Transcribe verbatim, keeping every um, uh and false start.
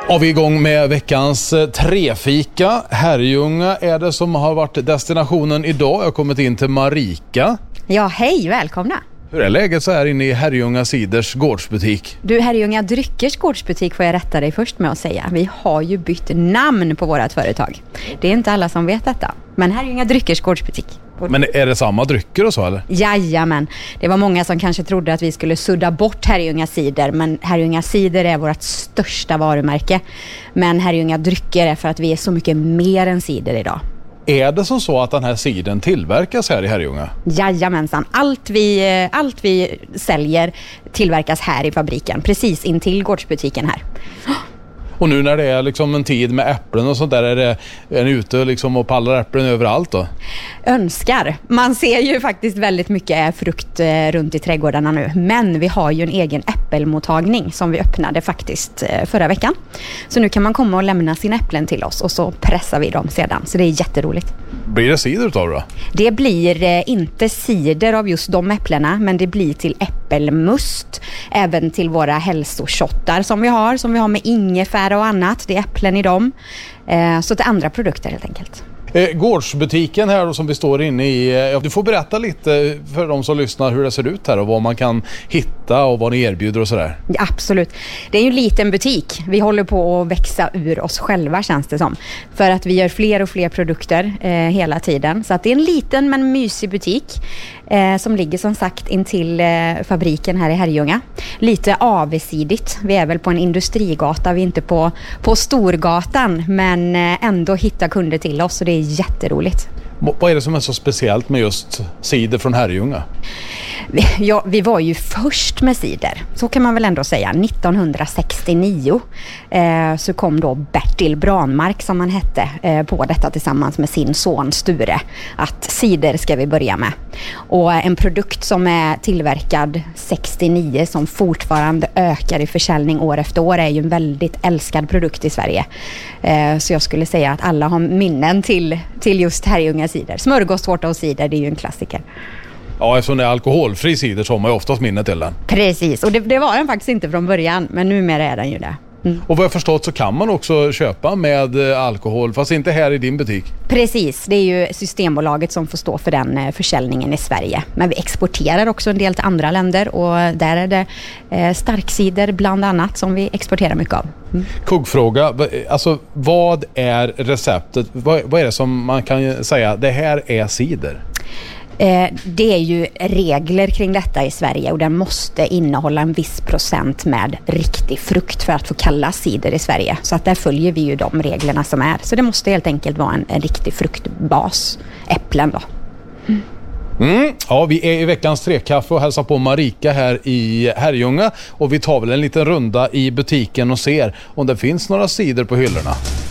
Och vi är igång med veckans trefika. Herrljunga är det som har varit destinationen idag. Jag har kommit in till Marika. Ja, hej, välkomna. Hur är läget så här inne i Herrljunga Ciders gårdsbutik? Du, Herrljunga Dryckers gårdsbutik får jag rätta dig först med att säga. Vi har ju bytt namn på vårt företag. Det är inte alla som vet detta. Men Herrljunga Dryckers gårdsbutik. Men är det samma drycker och så eller? Jajamän. Det var många som kanske trodde att vi skulle sudda bort Herrljunga Cider. Men Herrljunga Cider är vårt största varumärke. Men Herrljunga Drycker är för att vi är så mycket mer än cider idag. Är det som så att den här cidern tillverkas här i Herrljunga? Jajamensan. Allt vi, allt vi säljer tillverkas här i fabriken. Precis intill gårdsbutiken här. Och nu när det är liksom en tid med äpplen och sånt där, är det en ute liksom och pallar äpplen överallt då? Önskar. Man ser ju faktiskt väldigt mycket frukt runt i trädgårdarna nu. Men vi har ju en egen äppelmottagning som vi öppnade faktiskt förra veckan. Så nu kan man komma och lämna sina äpplen till oss och så pressar vi dem sedan. Så det är jätteroligt. Blir det cider utav då? Det blir inte cider av just de äpplena, men det blir till äppelmust. Även till våra hälsoshottar som vi har, som vi har med ingefära och annat. Det är äpplen i dem. Så till andra produkter helt enkelt. Eh, gårdsbutiken här då, som vi står inne i, eh, du får berätta lite för de som lyssnar hur det ser ut här och vad man kan hitta och vad ni erbjuder och sådär. Ja, absolut. Det är ju en liten butik. Vi håller på att växa ur oss själva, känns det som. För att vi gör fler och fler produkter eh, hela tiden. Så att det är en liten men mysig butik eh, som ligger som sagt intill eh, fabriken här i Herrljunga. Lite avsidigt. Vi är väl på en industrigata, vi är inte på, på Storgatan, men eh, ändå hitta kunder till oss, så det är jätteroligt. Vad är det som är så speciellt med just cider från Herrljunga? Ja, vi var ju först med cider, så kan man väl ändå säga. nittonhundrasextionio eh, så kom då Bertil Branmark, som han hette, eh, på detta tillsammans med sin son Sture. Att cider ska vi börja med. Och en produkt som är tillverkad sextionio som fortfarande ökar i försäljning år efter år är ju en väldigt älskad produkt i Sverige. Eh, så jag skulle säga att alla har minnen till, till just Herrljunga cider. Smörgåstårta och cider, det är ju en klassiker. Ja, eftersom det är alkoholfri cider så har man ju oftast minne till den. Precis, och det, det var den faktiskt inte från början, men numera är den ju det. Mm. Och vad jag förstått så kan man också köpa med alkohol, fast inte här i din butik. Precis, det är ju Systembolaget som får stå för den försäljningen i Sverige. Men vi exporterar också en del till andra länder, och där är det eh, starkcider bland annat som vi exporterar mycket av. Mm. Kuggfråga, alltså vad är receptet? Vad, vad är det som man kan säga, det här är cider? Eh, det är ju regler kring detta i Sverige, och den måste innehålla en viss procent med riktig frukt för att få kallas cider i Sverige. Så att där följer vi ju de reglerna som är. Så det måste helt enkelt vara en, en riktig fruktbas, äpplen då. Mm. Mm. Ja, vi är i veckans trekaffe och hälsar på Marika här i Herrljunga, och vi tar väl en liten runda i butiken och ser om det finns några cider på hyllorna.